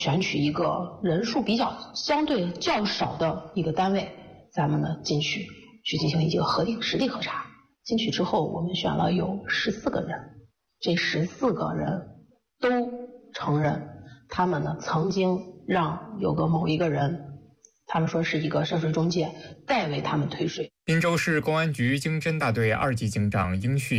选取一个人数相对较少的一个单位，咱们呢进去进行一个实地核查。进去之后，我们选了有14个人，这14个人都承认，他们呢曾经让某一个人，他们说是一个涉税中介代为他们退税。 滨州市公安局经侦大队2级警长应旭